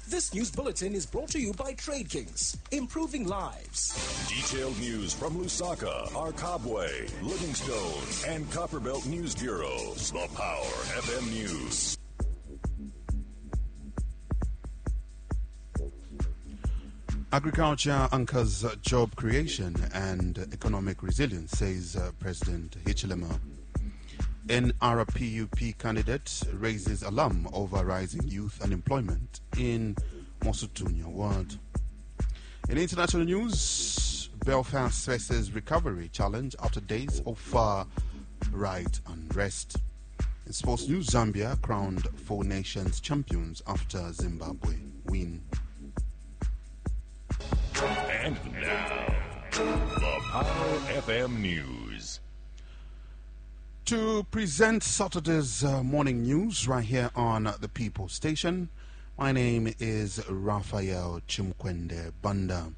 This news bulletin is brought to you by Trade Kings, improving lives. Detailed news from Lusaka, Arkabwe, Livingstone, and Copperbelt News Bureaus. The Power FM News. Agriculture anchors job creation and economic resilience, says President Hichilema. NRPUP candidate raises alarm over rising youth unemployment in Mosutunya ward. In international news, Belfast faces recovery challenge after days of far-right unrest. In sports news, Zambia crowned 4 nations champions after Zimbabwe win. And now, the Power FM News. To present Saturday's morning news right here on the People Station, my name is Raphael Chimkwende Banda.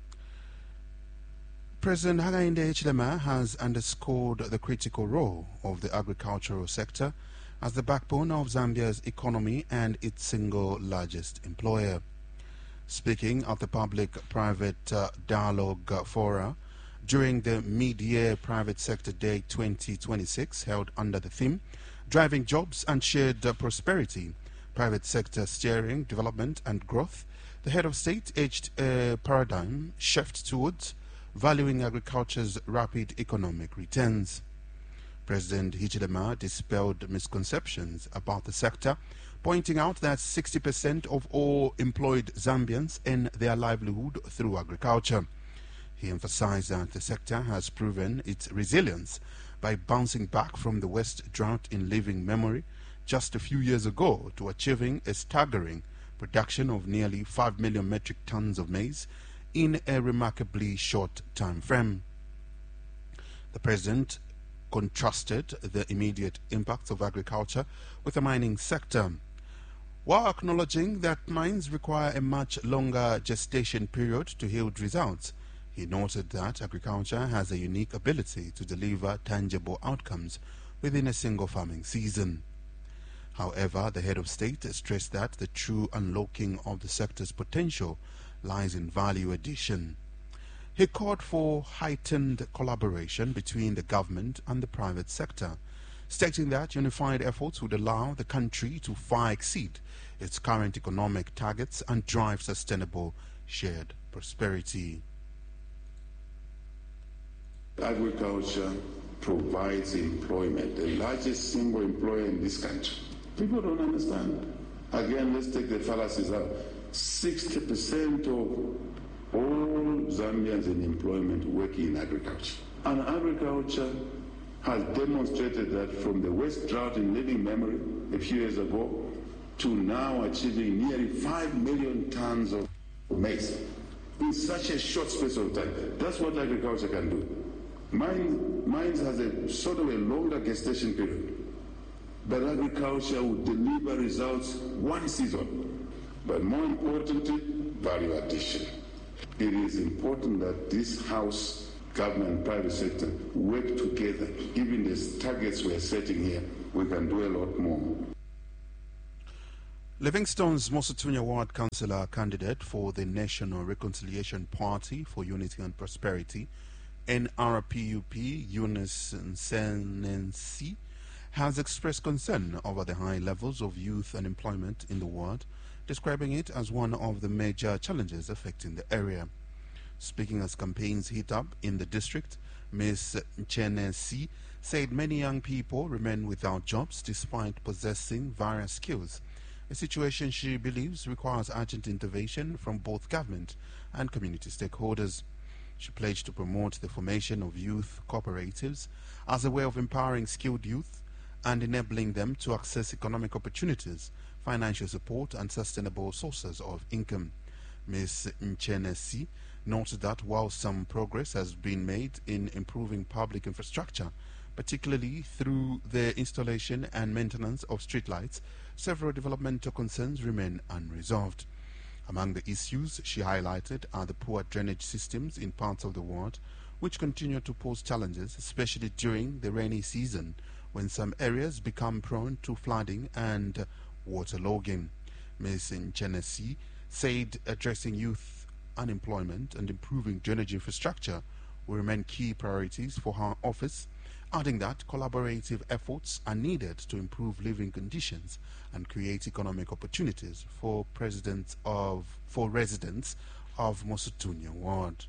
President Hakainde Hichilema has underscored the critical role of the agricultural sector as the backbone of Zambia's economy and its single largest employer. Speaking at the Public-Private Dialogue Fora during the Mid-Year Private Sector Day 2026 held under the theme Driving Jobs and Shared Prosperity, Private Sector Steering, Development and Growth, the head of state urged a paradigm shift towards valuing agriculture's rapid economic returns. President Hichilema dispelled misconceptions about the sector, pointing out that 60% of all employed Zambians earn their livelihood through agriculture. He emphasized that the sector has proven its resilience by bouncing back from the worst drought in living memory just a few years ago to achieving a staggering production of nearly 5 million metric tons of maize in a remarkably short time frame. The president contrasted the immediate impacts of agriculture with the mining sector, while acknowledging that mines require a much longer gestation period to yield results. He noted that agriculture has a unique ability to deliver tangible outcomes within a single farming season. However, the head of state stressed that the true unlocking of the sector's potential lies in value addition. He called for heightened collaboration between the government and the private sector, stating that unified efforts would allow the country to far exceed its current economic targets and drive sustainable shared prosperity. Agriculture provides employment, the largest single employer in this country. People don't understand. Again, let's take the fallacies out. 60% of all Zambians in employment work in agriculture. And agriculture has demonstrated that from the worst drought in living memory a few years ago to now achieving nearly 5 million tons of maize in such a short space of time. That's what agriculture can do. Mines has a sort of a longer gestation period, but agriculture will deliver results one season. But more importantly, value addition. It is important that this House, government, and private sector work together. Given the targets we are setting here, we can do a lot more. Livingstone's Mosutunya Ward Councillor candidate for the National Reconciliation Party for Unity and Prosperity, NRPUP, Eunice Nsenensi, has expressed concern over the high levels of youth unemployment in the ward, describing it as one of the major challenges affecting the area. Speaking as campaigns heat up in the district, Ms. Nsenensi said many young people remain without jobs despite possessing various skills, a situation she believes requires urgent intervention from both government and community stakeholders. She pledged to promote the formation of youth cooperatives as a way of empowering skilled youth and enabling them to access economic opportunities, financial support, and sustainable sources of income. Ms. Nsenensi noted that while some progress has been made in improving public infrastructure, particularly through the installation and maintenance of streetlights, several developmental concerns remain unresolved. Among the issues she highlighted are the poor drainage systems in parts of the ward, which continue to pose challenges, especially during the rainy season, when some areas become prone to flooding and waterlogging. Ms. Nsenensi said addressing youth unemployment and improving drainage infrastructure will remain key priorities for her office, adding that collaborative efforts are needed to improve living conditions and create economic opportunities for residents of Mosotunya Ward.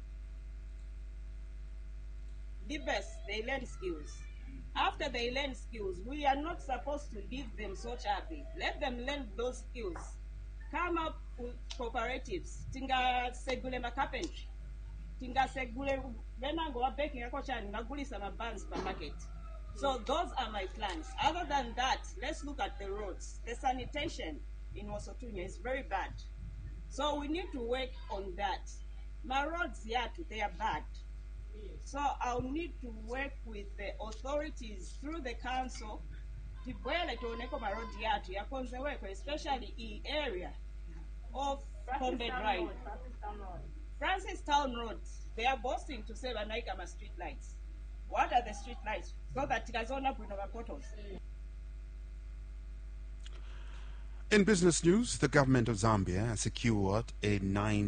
The best, they learn skills. After they learn skills, we are not supposed to leave them so chubby. Let them learn those skills. Come up with cooperatives. Tinga segule carpentry. Tinga segule benango wa baking akochani ngagulisa mabans per market. So those are my plans. Other than that, let's look at the roads. The sanitation in Mosotunya is very bad. So we need to work on that. My roads here, they are bad. So I'll need to work with the authorities through the council to especially in area of Pombe Drive. Francis Town Road, they are boasting to say Naikama street lights. What are the street lights? So that Tigazona Brunova portals. In business news, the government of Zambia has secured a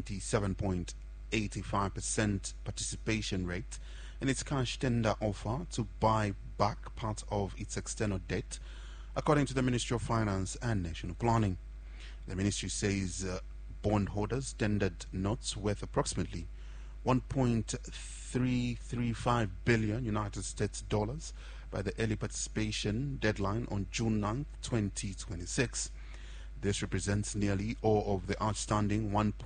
97.85% participation rate in its cash tender offer to buy back part of its external debt, according to the Ministry of Finance and National Planning. The ministry says bondholders tendered notes worth approximately 1.335 billion United States dollars by the early participation deadline on June 9, 2026. This represents nearly all of the outstanding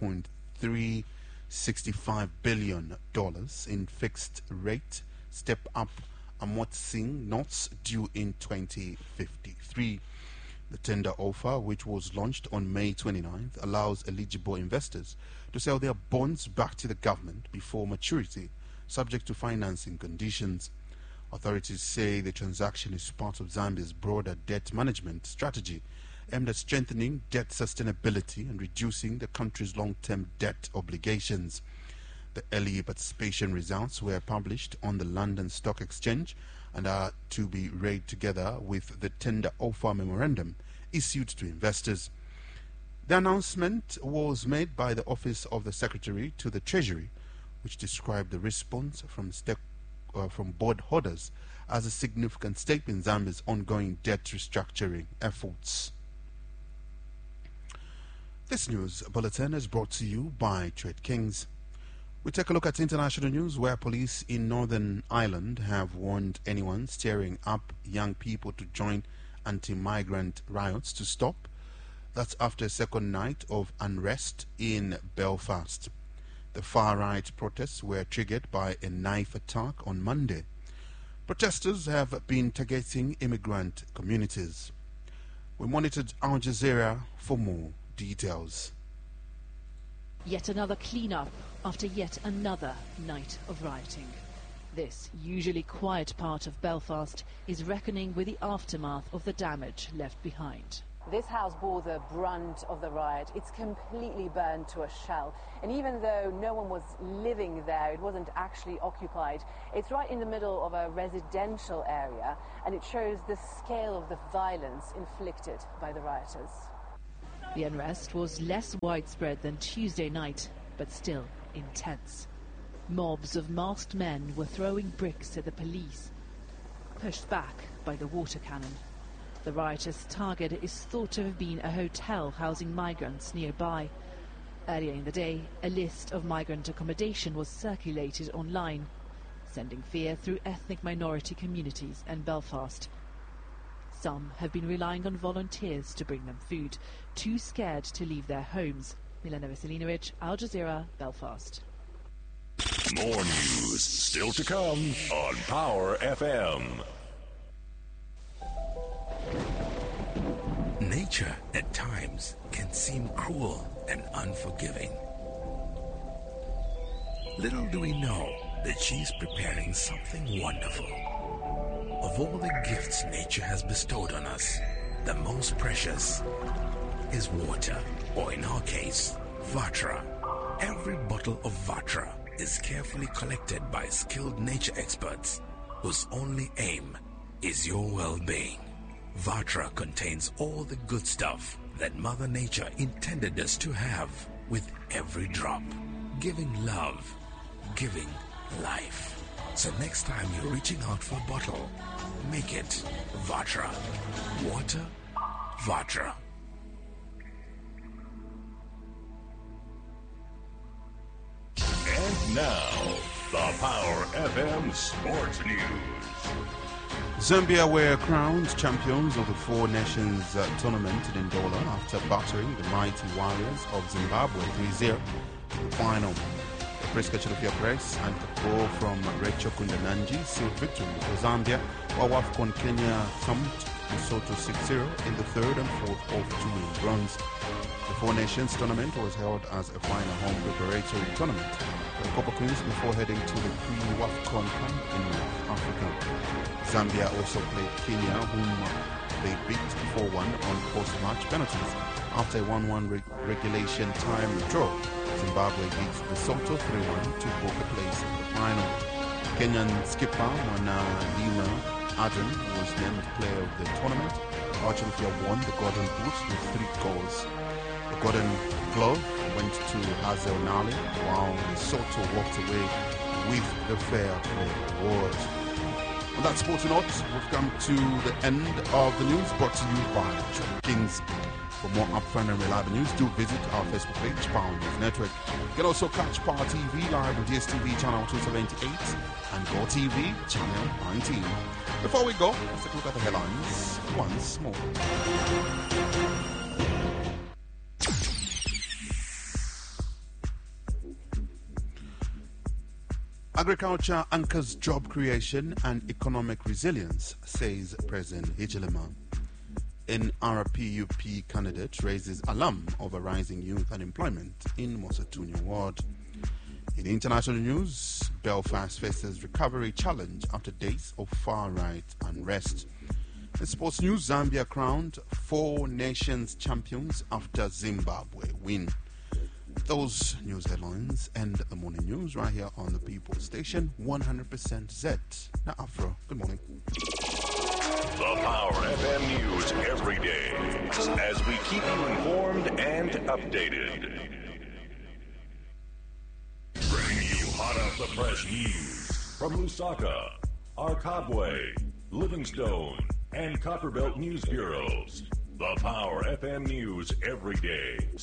$1.365 billion in fixed rate step-up amortizing notes due in 2053. The tender offer, which was launched on May 29th, allows eligible investors to sell their bonds back to the government before maturity, subject to financing conditions. Authorities say the transaction is part of Zambia's broader debt management strategy aimed at strengthening debt sustainability and reducing the country's long-term debt obligations. The early participation results were published on the London Stock Exchange and are to be read together with the tender offer memorandum issued to investors. The announcement was made by the Office of the Secretary to the Treasury, which described the response from bondholders as a significant step in Zambia's ongoing debt restructuring efforts. This news bulletin is brought to you by Trade Kings. We take a look at international news, where police in Northern Ireland have warned anyone stirring up young people to join anti-migrant riots to stop. That's after a second night of unrest in Belfast. The far-right protests were triggered by a knife attack on Monday. Protesters have been targeting immigrant communities. We monitored Al Jazeera for more details. Yet another clean-up after yet another night of rioting. This usually quiet part of Belfast is reckoning with the aftermath of the damage left behind. This house bore the brunt of the riot. It's completely burned to a shell. And even though no one was living there, it wasn't actually occupied, it's right in the middle of a residential area, and it shows the scale of the violence inflicted by the rioters. The unrest was less widespread than Tuesday night, but still intense. Mobs of masked men were throwing bricks at the police, pushed back by the water cannon. The rioters' target is thought to have been a hotel housing migrants nearby. Earlier in the day, a list of migrant accommodation was circulated online, sending fear through ethnic minority communities and Belfast. Some have been relying on volunteers to bring them food, too scared to leave their homes. Milena Veselinovic, Al Jazeera, Belfast. More news still to come on Power FM. Nature at times can seem cruel and unforgiving. Little do we know that she's preparing something wonderful. Of all the gifts nature has bestowed on us, the most precious is water, or in our case, Vatra. Every bottle of Vatra is carefully collected by skilled nature experts whose only aim is your well-being. Vatra contains all the good stuff that Mother Nature intended us to have with every drop. Giving love, giving life. So next time you're reaching out for a bottle, make it Vatra. Water, Vatra. And now, the Power FM Sports News. Zambia were crowned champions of the Four Nations tournament in Ndola after battering the mighty Warriors of Zimbabwe 3-0 in the final. The press Chilufya Press and a goal from Rachel Kundananji sealed victory for Zambia, while WAFCON Kenya thumped Lesotho 6-0 in the third and fourth of two main runs. The Four Nations tournament was held as a final home preparatory tournament for the Copper Queens before heading to the pre-WAFCON camp in North Africa. Zambia also played Kenya, whom they beat 4-1 on post-match penalties. After a 1-1 regulation time draw, Zimbabwe beat Lesotho 3-1 to book a place in the final. Kenyan skipper Lima Adam was named player of the tournament. Chilufya won the Golden Boot with 3 goals. The Golden Glove went to Hazel Nali, while Lesotho walked away with the Fair Play Award. On that sporting note, we've come to the end of the news, brought to you by Trade Kings. For more upfront and reliable news, do visit our Facebook page, Power News Network. You can also catch Power TV live on DSTV channel 278 and Go TV channel 19. Before we go, let's take a look at the headlines once more. Agriculture anchors job creation and economic resilience, says President Hichilema. NRPUP candidate raises alarm over rising youth unemployment in Mosatunya ward. In international news, Belfast faces recovery challenge after days of far-right unrest. In sports news, Zambia crowned Four Nations champions after Zimbabwe win. Those news headlines end the morning news right here on the People Station 100% Z. Now, Afro, good morning. The Power FM News every day as we keep you informed and updated. Bringing you hot off the press news from Lusaka, Arkabwe, Livingstone, and Copperbelt News Bureaus. The Power FM News every day.